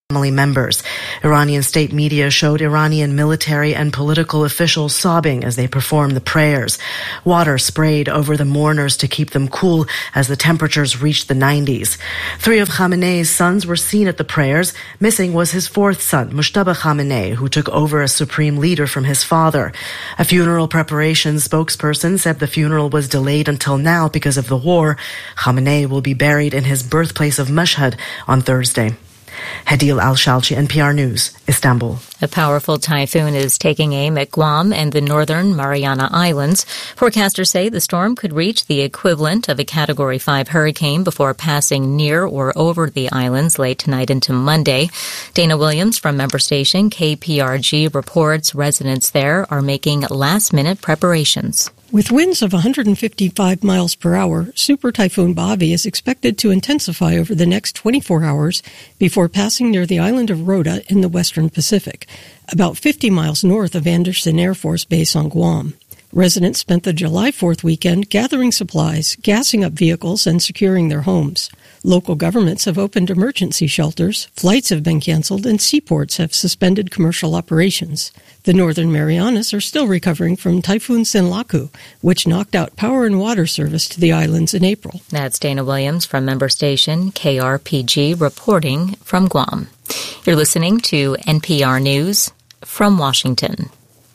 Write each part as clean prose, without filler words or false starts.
family members. Iranian state media showed Iranian military and political officials sobbing as they performed the prayers. Water sprayed over the mourners to keep them cool as the temperatures reached the 90s. 3 of Khamenei's sons were seen at the prayers. Missing was his 4th son, Mujtaba Khamenei, who took over as supreme leader from his father. A funeral preparations spokesperson said the funeral was delayed until now because of the war. Khamenei will be buried in his birthplace of Mashhad on Thursday. Hadil Al-Shalchi, NPR News, Istanbul. A powerful typhoon is taking aim at Guam and the northern Mariana Islands. Forecasters say the storm could reach the equivalent of a Category 5 hurricane before passing near or over the islands late tonight into Monday. Dana Williams from member station KPRG reports residents there are making last-minute preparations. With winds of 155 miles per hour, Super Typhoon Bavi is expected to intensify over the next 24 hours before passing near the island of Rota in the western Pacific, about 50 miles north of Andersen Air Force Base on Guam. Residents spent the July 4th weekend gathering supplies, gassing up vehicles, and securing their homes. Local governments have opened emergency shelters, flights have been canceled, and seaports have suspended commercial operations. The Northern Marianas are still recovering from Typhoon Sinlaku, which knocked out power and water service to the islands in April. That's Dana Williams from member station KRPG reporting from Guam. You're listening to NPR News from Washington.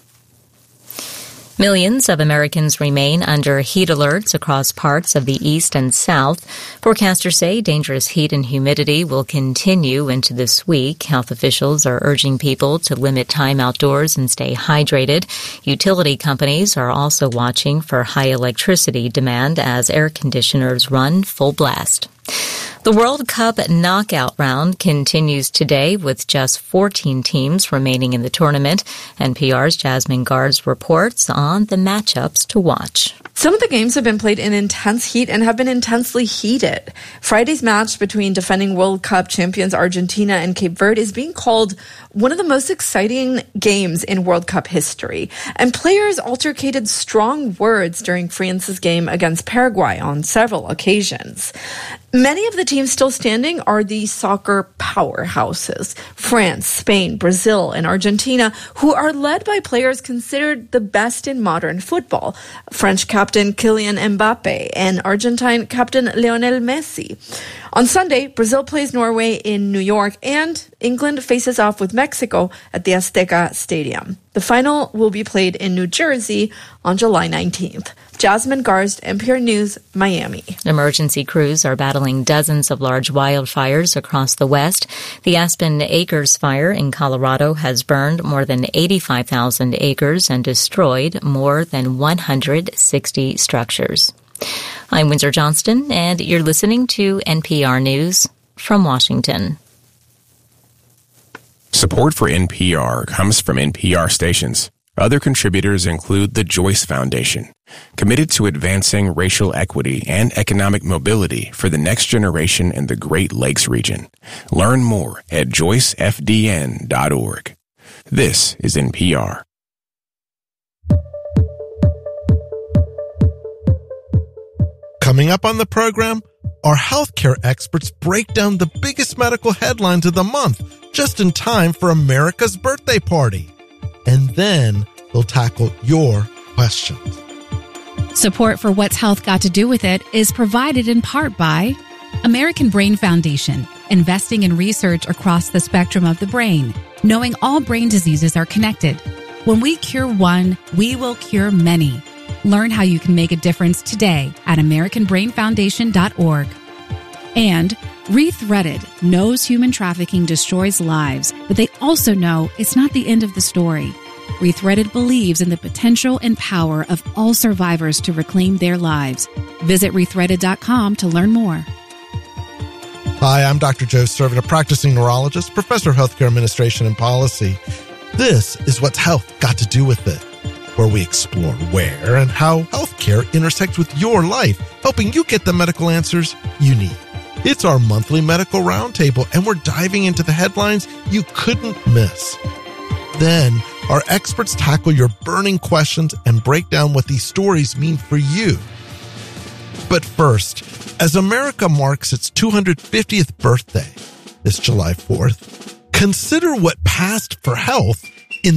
Millions of Americans remain under heat alerts across parts of the east and south. Forecasters say dangerous heat and humidity will continue into this week. Health officials are urging people to limit time outdoors and stay hydrated. Utility companies are also watching for high electricity demand as air conditioners run full blast. The World Cup knockout round continues today with just 14 teams remaining in the tournament. NPR's Jasmine Guards reports on the matchups to watch. Some of the games have been played in intense heat and have been intensely heated. Friday's match between defending World Cup champions Argentina and Cape Verde is being called one of the most exciting games in World Cup history. And players altercated strong words during France's game against Paraguay on several occasions. Many of the teams still standing are the soccer powerhouses, France, Spain, Brazil, and Argentina, who are led by players considered the best in modern football. French captain Kylian Mbappe and Argentine captain Lionel Messi. On Sunday, Brazil plays Norway in New York, and England faces off with Mexico at the Azteca Stadium. The final will be played in New Jersey on July 19th. Jasmine Garst, NPR News, Miami. Emergency crews are battling dozens of large wildfires across the West. The Aspen Acres fire in Colorado has burned more than 85,000 acres and destroyed more than 160 structures. I'm Windsor Johnston, and you're listening to NPR News from Washington. Support for NPR comes from NPR stations. Other contributors include the Joyce Foundation, committed to advancing racial equity and economic mobility for the next generation in the Great Lakes region. Learn more at joycefdn.org. This is NPR. Coming up on the program, our healthcare experts break down the biggest medical headlines of the month just in time for America's birthday party. And then they'll tackle your questions. Support for What's Health Got to Do With It is provided in part by American Brain Foundation, investing in research across the spectrum of the brain, knowing all brain diseases are connected. When we cure one, we will cure many. Learn how you can make a difference today at AmericanBrainFoundation.org. And Rethreaded knows human trafficking destroys lives, but they also know it's not the end of the story. Rethreaded believes in the potential and power of all survivors to reclaim their lives. Visit Rethreaded.com to learn more. Hi, I'm Dr. Joe Servant, a practicing neurologist, professor of healthcare administration and policy. This is What's Health Got to Do With It, where we explore where and how healthcare intersects with your life, helping you get the medical answers you need. It's our monthly medical roundtable, and we're diving into the headlines you couldn't miss. Then, our experts tackle your burning questions and break down what these stories mean for you. But first, as America marks its 250th birthday this July 4th, Consider what passed for health in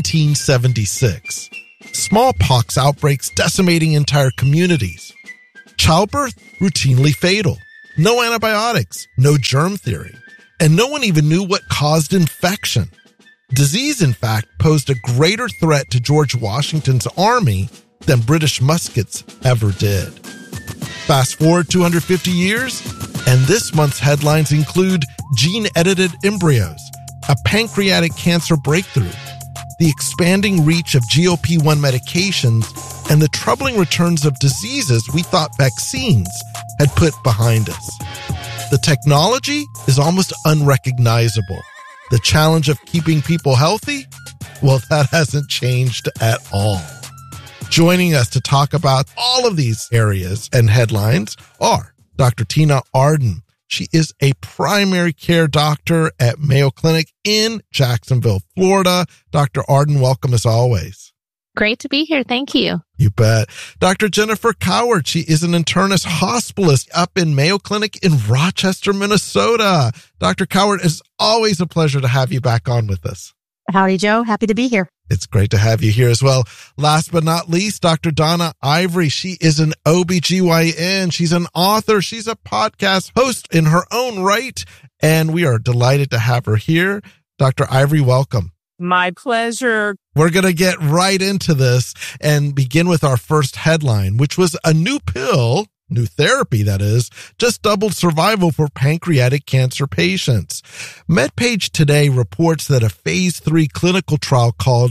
1776. Smallpox outbreaks decimating entire communities. Childbirth routinely fatal. No antibiotics, no germ theory, and no one even knew what caused infection. Disease, in fact, posed a greater threat to George Washington's army than British muskets ever did. Fast forward 250 years, and this month's headlines include gene-edited embryos, a pancreatic cancer breakthrough, the expanding reach of GLP-1 medications, and the troubling returns of diseases we thought vaccines had put behind us. The technology is almost unrecognizable. The challenge of keeping people healthy? Well, that hasn't changed at all. Joining us to talk about all of these areas and headlines are Dr. Tina Arden. She is a primary care doctor at Mayo Clinic in Jacksonville, Florida. Dr. Arden, welcome as always. Great to be here. Thank you. You bet. Dr. Jennifer Coward, she is an internist hospitalist up in Mayo Clinic in Rochester, Minnesota. Dr. Coward, it's always a pleasure to have you back on with us. Howdy, Joe. Happy to be here. It's great to have you here as well. Last but not least, Dr. Donna Ivory. She is an OBGYN. She's an author. She's a podcast host in her own right. And we are delighted to have her here. Dr. Ivory, welcome. My pleasure. We're going to get right into this and begin with our first headline, which was a new pill, new therapy that is, just doubled survival for pancreatic cancer patients. MedPage Today reports that a phase 3 clinical trial called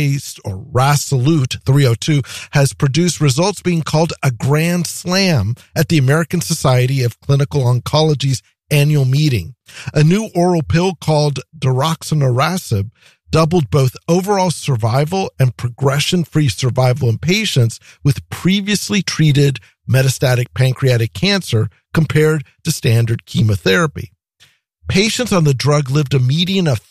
RASolute 302 has produced results being called a grand slam at the American Society of Clinical Oncology's annual meeting. A new oral pill called daraxonrasib doubled both overall survival and progression-free survival in patients with previously treated metastatic pancreatic cancer compared to standard chemotherapy. Patients on the drug lived a median of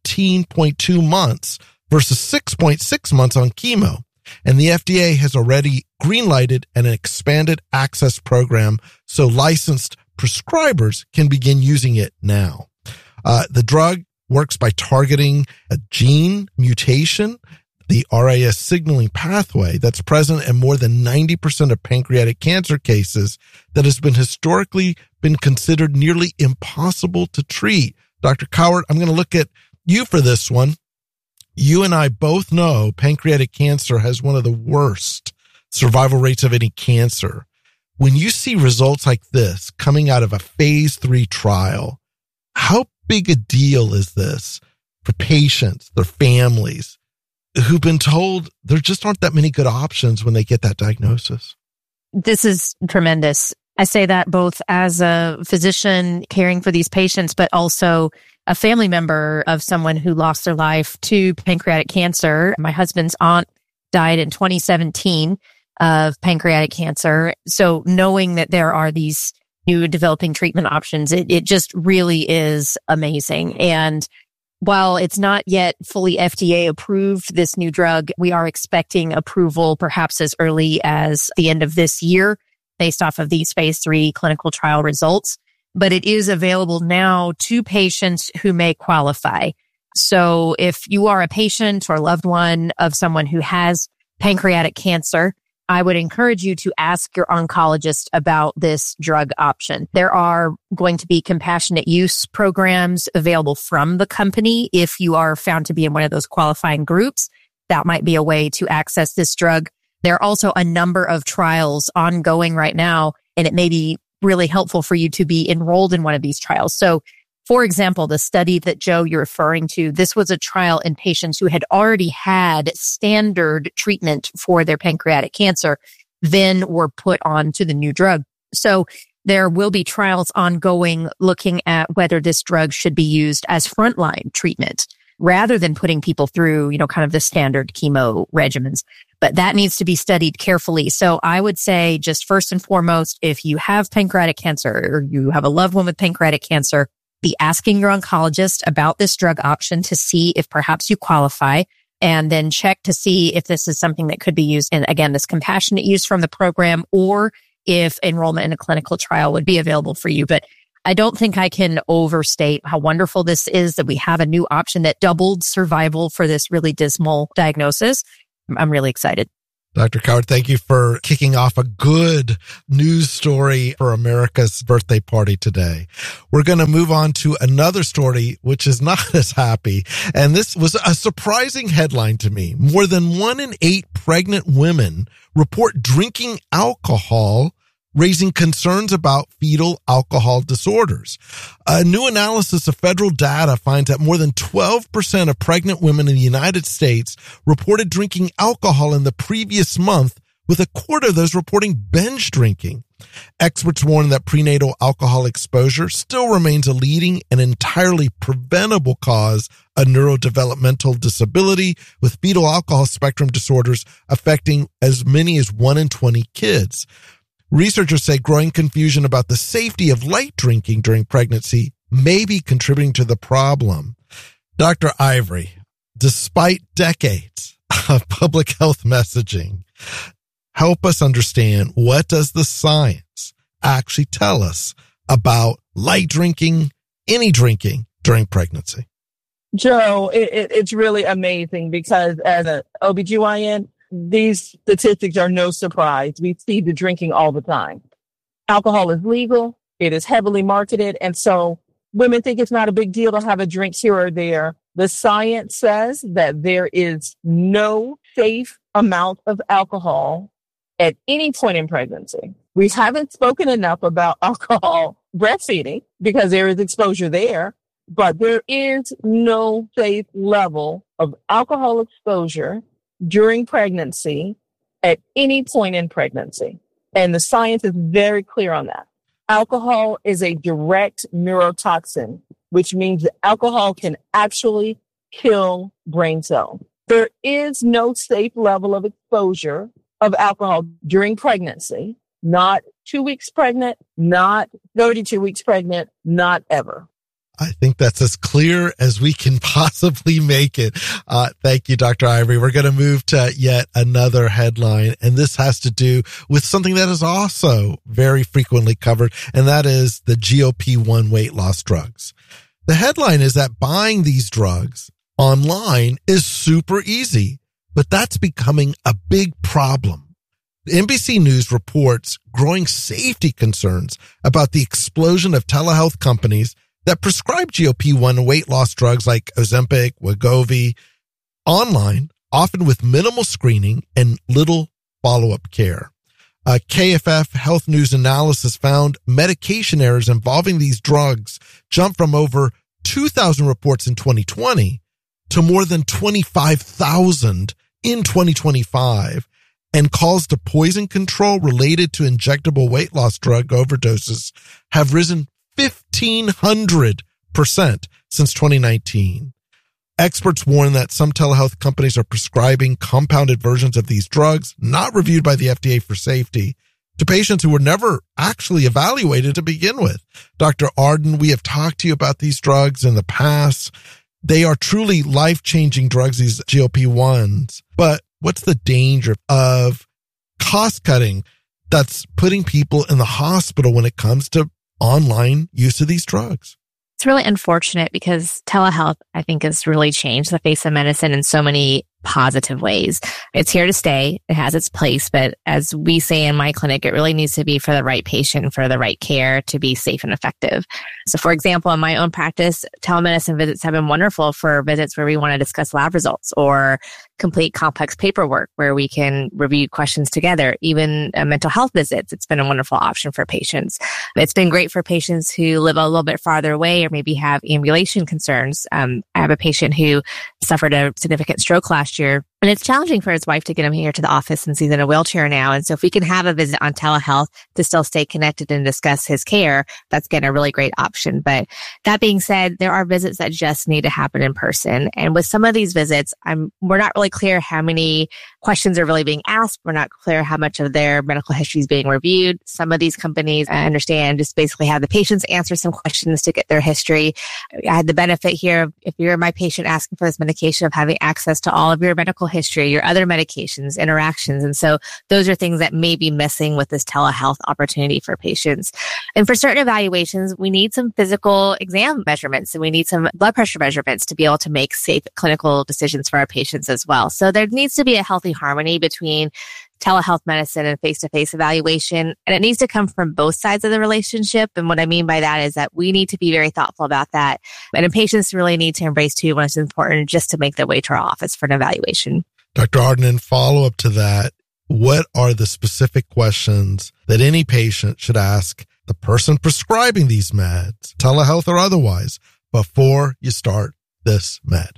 13.2 months versus 6.6 months on chemo, and the FDA has already greenlighted an expanded access program so licensed prescribers can begin using it now. The drug works by targeting a gene mutation, the RAS signaling pathway that's present in more than 90% of pancreatic cancer cases that has been historically been considered nearly impossible to treat. Dr. Coward, I'm going to look at you for this one. You and I both know pancreatic cancer has one of the worst survival rates of any cancer. When you see results like this coming out of a phase 3 trial, how big a deal is this for patients, their families, who've been told there just aren't that many good options when they get that diagnosis? This is tremendous. I say that both as a physician caring for these patients, but also a family member of someone who lost their life to pancreatic cancer. My husband's aunt died in 2017 of pancreatic cancer. So knowing that there are these new developing treatment options, it just really is amazing. And while it's not yet fully FDA approved, this new drug, we are expecting approval perhaps as early as the end of this year based off of these phase 3 clinical trial results. But it is available now to patients who may qualify. So if you are a patient or loved one of someone who has pancreatic cancer, I would encourage you to ask your oncologist about this drug option. There are going to be compassionate use programs available from the company. If you are found to be in one of those qualifying groups, that might be a way to access this drug. There are also a number of trials ongoing right now, and it may be really helpful for you to be enrolled in one of these trials. So, for example, the study that, Joe, you're referring to, this was a trial in patients who had already had standard treatment for their pancreatic cancer, then were put on to the new drug. So there will be trials ongoing looking at whether this drug should be used as frontline treatment rather than putting people through, kind of the standard chemo regimens. But that needs to be studied carefully. So I would say just first and foremost, if you have pancreatic cancer or you have a loved one with pancreatic cancer, be asking your oncologist about this drug option to see if perhaps you qualify, and then check to see if this is something that could be used in, again, this compassionate use from the program, or if enrollment in a clinical trial would be available for you. But I don't think I can overstate how wonderful this is that we have a new option that doubled survival for this really dismal diagnosis. I'm really excited. Dr. Coward, thank you for kicking off a good news story for America's birthday party today. We're going to move on to another story, which is not as happy. And this was a surprising headline to me. More than 1 in 8 pregnant women report drinking alcohol, raising concerns about fetal alcohol disorders. A new analysis of federal data finds that more than 12% of pregnant women in the United States reported drinking alcohol in the previous month, with a quarter of those reporting binge drinking. Experts warn that prenatal alcohol exposure still remains a leading and entirely preventable cause of neurodevelopmental disability, with fetal alcohol spectrum disorders affecting as many as 1 in 20 kids. Researchers say growing confusion about the safety of light drinking during pregnancy may be contributing to the problem. Dr. Ivory, despite decades of public health messaging, help us understand, what does the science actually tell us about light drinking, any drinking during pregnancy? Joe, it's really amazing because as an OBGYN, these statistics are no surprise. We see the drinking all the time. Alcohol is legal. It is heavily marketed. And so women think it's not a big deal to have a drink here or there. The science says that there is no safe amount of alcohol at any point in pregnancy. We haven't spoken enough about alcohol breastfeeding because there is exposure there, but there is no safe level of alcohol exposure during pregnancy at any point in pregnancy. And the science is very clear on that. Alcohol is a direct neurotoxin, which means that alcohol can actually kill brain cells. There is no safe level of exposure of alcohol during pregnancy, not 2 weeks pregnant, not 32 weeks pregnant, not ever. I think that's as clear as we can possibly make it. Thank you, Dr. Ivory. We're going to move to yet another headline, and this has to do with something that is also very frequently covered, and that is the GLP-1 weight loss drugs. The headline is that buying these drugs online is super easy, but that's becoming a big problem. NBC News reports growing safety concerns about the explosion of telehealth companies that prescribe GLP-1 weight loss drugs like Ozempic, Wegovy online, often with minimal screening and little follow-up care. KFF Health News analysis found medication errors involving these drugs jumped from over 2,000 reports in 2020 to more than 25,000 in 2025, and calls to poison control related to injectable weight loss drug overdoses have risen 1,500% since 2019. Experts warn that some telehealth companies are prescribing compounded versions of these drugs, not reviewed by the FDA for safety, to patients who were never actually evaluated to begin with. Dr. Arden, we have talked to you about these drugs in the past. They are truly life-changing drugs, these GLP-1s. But what's the danger of cost-cutting that's putting people in the hospital when it comes to online use of these drugs? It's really unfortunate because telehealth, I think, has really changed the face of medicine in so many positive ways. It's here to stay. It has its place. But as we say in my clinic, it really needs to be for the right patient, for the right care to be safe and effective. So for example, in my own practice, telemedicine visits have been wonderful for visits where we want to discuss lab results or complete complex paperwork where we can review questions together. Even mental health visits, it's been a wonderful option for patients. It's been great for patients who live a little bit farther away or maybe have ambulation concerns. I have a patient who suffered a significant stroke last year, and it's challenging for his wife to get him here to the office since he's in a wheelchair now. And so if we can have a visit on telehealth to still stay connected and discuss his care, that's again a really great option. But that being said, there are visits that just need to happen in person. And with some of these visits, we're not really clear how many questions are really being asked. We're not clear how much of their medical history is being reviewed. Some of these companies, I understand, just basically have the patients answer some questions to get their history. I had the benefit here of, if you're my patient asking for this medication, of having access to all of your medical history, your other medications, interactions. And so those are things that may be missing with this telehealth opportunity for patients. And for certain evaluations, we need some physical exam measurements and we need some blood pressure measurements to be able to make safe clinical decisions for our patients as well. So there needs to be a healthy harmony between telehealth medicine and face-to-face evaluation. And it needs to come from both sides of the relationship. And what I mean by that is that we need to be very thoughtful about that. And patients really need to embrace too when it's important just to make their way to our office for an evaluation. Dr. Arden, in follow-up to that, what are the specific questions that any patient should ask the person prescribing these meds, telehealth or otherwise, before you start this med?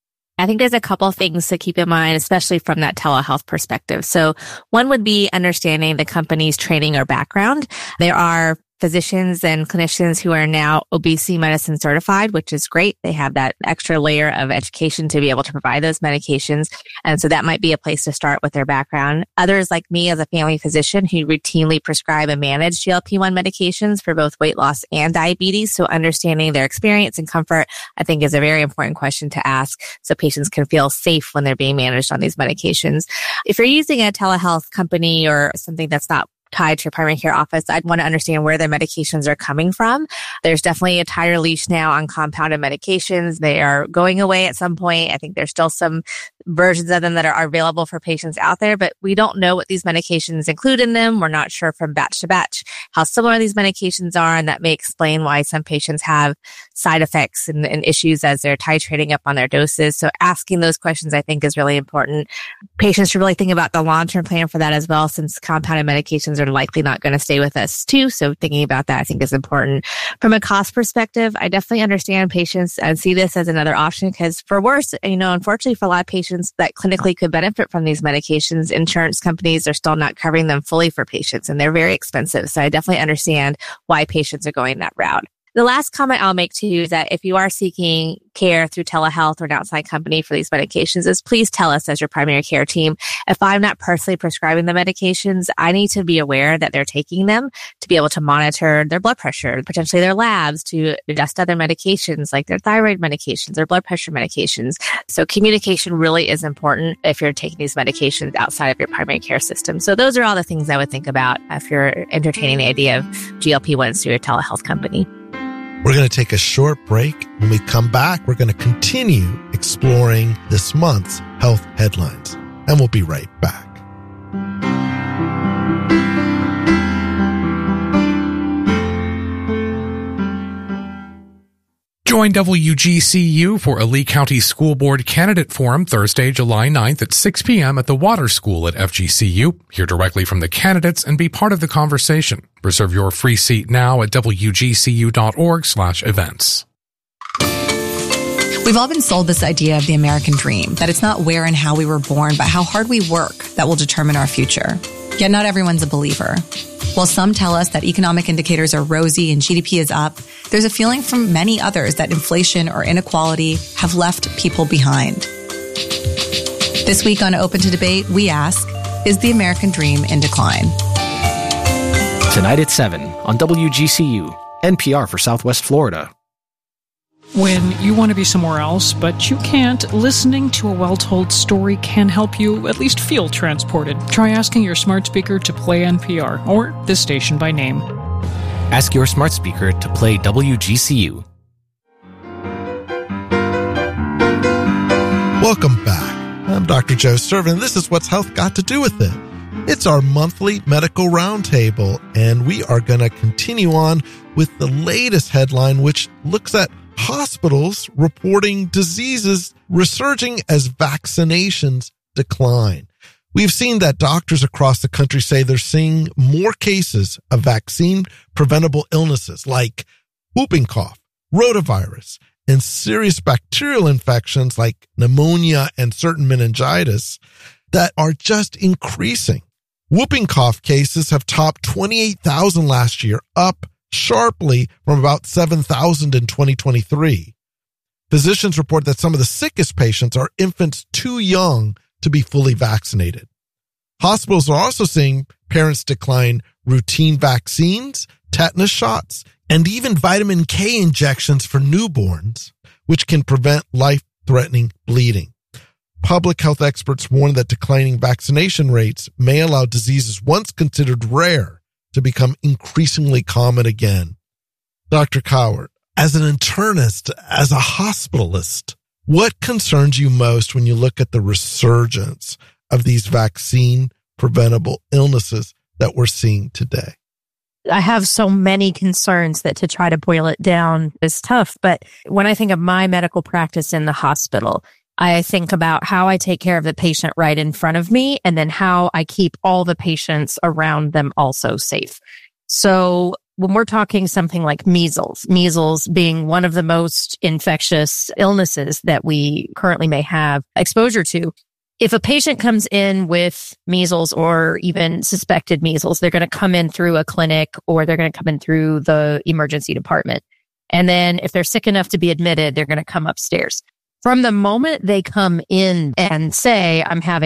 I think there's a couple of things to keep in mind, especially from that telehealth perspective. So one would be understanding the company's training or background. There are physicians and clinicians who are now obesity medicine certified, which is great. They have that extra layer of education to be able to provide those medications. And so that might be a place to start with their background. Others like me as a family physician who routinely prescribe and manage GLP-1 medications for both weight loss and diabetes. So understanding their experience and comfort, I think, is a very important question to ask so patients can feel safe when they're being managed on these medications. If you're using a telehealth company or something that's not tied to your primary care office, I'd want to understand where their medications are coming from. There's definitely a tighter leash now on compounded medications. They are going away at some point. I think there's still some versions of them that are available for patients out there, but we don't know what these medications include in them. We're not sure from batch to batch how similar these medications are, and that may explain why some patients have side effects and issues as they're titrating up on their doses. So asking those questions, I think, is really important. Patients should really think about the long-term plan for that as well, since compounded medications are likely not going to stay with us too. So thinking about that, I think, is important. From a cost perspective, I definitely understand patients and see this as another option because for worse, unfortunately for a lot of patients that clinically could benefit from these medications, insurance companies are still not covering them fully for patients and they're very expensive. So I definitely understand why patients are going that route. The last comment I'll make to you is that if you are seeking care through telehealth or an outside company for these medications is please tell us as your primary care team. If I'm not personally prescribing the medications, I need to be aware that they're taking them to be able to monitor their blood pressure, potentially their labs, to adjust other medications like their thyroid medications or blood pressure medications. So communication really is important if you're taking these medications outside of your primary care system. So those are all the things I would think about if you're entertaining the idea of GLP-1s through your telehealth company. We're going to take a short break. When we come back, we're going to continue exploring this month's health headlines, and we'll be right back. Join WGCU for a Lee County School Board Candidate Forum Thursday, July 9th at 6 p.m. at the Water School at FGCU. Hear directly from the candidates and be part of the conversation. Reserve your free seat now at wgcu.org/events. We've all been sold this idea of the American dream, that it's not where and how we were born, but how hard we work that will determine our future. Yet not everyone's a believer. While some tell us that economic indicators are rosy and GDP is up, there's a feeling from many others that inflation or inequality have left people behind. This week on Open to Debate, we ask, is the American dream in decline? Tonight at 7 on WGCU, NPR for Southwest Florida. When you want to be somewhere else, but you can't, listening to a well-told story can help you at least feel transported. Try asking your smart speaker to play NPR or this station by name. Ask your smart speaker to play WGCU. Welcome back. I'm Dr. Joe Servin, and this is What's Health Got to Do with It. It's our monthly medical roundtable, and we are going to continue on with the latest headline, which looks at hospitals reporting diseases resurging as vaccinations decline. We've seen that doctors across the country say they're seeing more cases of vaccine-preventable illnesses like whooping cough, rotavirus, and serious bacterial infections like pneumonia and certain meningitis that are just increasing. Whooping cough cases have topped 28,000 last year, up sharply from about 7,000 in 2023. Physicians report that some of the sickest patients are infants too young to be fully vaccinated. Hospitals are also seeing parents decline routine vaccines, tetanus shots, and even vitamin K injections for newborns, which can prevent life-threatening bleeding. public health experts warn that declining vaccination rates may allow diseases once considered rare to become increasingly common again. Dr. Cowart, as an internist, as a hospitalist, what concerns you most when you look at the resurgence of these vaccine-preventable illnesses that we're seeing today? I have so many concerns that to try to boil it down is tough. But when I think of my medical practice in the hospital, I think about how I take care of the patient right in front of me and then how I keep all the patients around them also safe. So when we're talking something like measles being one of the most infectious illnesses that we currently may have exposure to, if a patient comes in with measles or even suspected measles, they're going to come in through a clinic or they're going to come in through the emergency department. And then if they're sick enough to be admitted, they're going to come upstairs. From the moment they come in and say, I'm having